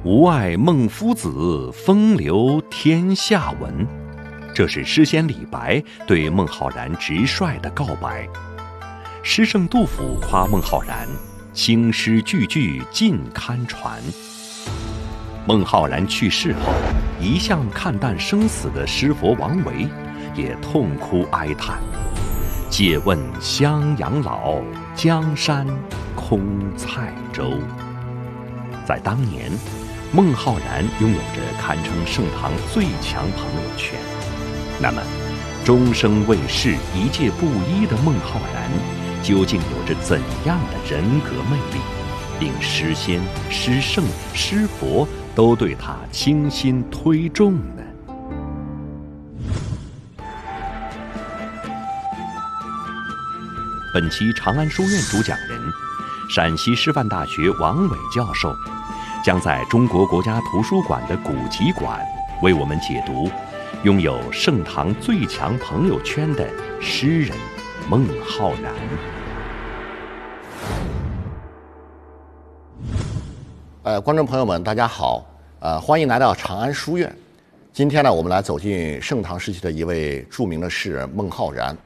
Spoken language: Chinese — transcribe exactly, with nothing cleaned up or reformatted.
吾爱孟夫子，风流天下闻。这是诗仙李白对孟浩然直率的告白。诗圣杜甫夸孟浩然青诗句句尽堪传。孟浩然去世后，一向看淡生死的诗佛王维也痛哭哀叹：借问襄阳老，江山空塞舟。在当年，孟浩然拥有着堪称盛唐最强朋友圈。那么，终生为世、一介布衣的孟浩然，究竟有着怎样的人格魅力，令诗仙、诗圣、诗佛都对他倾心推重呢？本期长安书院主讲人，陕西师范大学王伟教授，将在中国国家图书馆的古籍馆为我们解读拥有盛唐最强朋友圈的诗人孟浩然。 呃，观众朋友们，大家好，呃，欢迎来到长安书院。今天呢，我们来走进盛唐时期的一位著名的诗人孟浩然。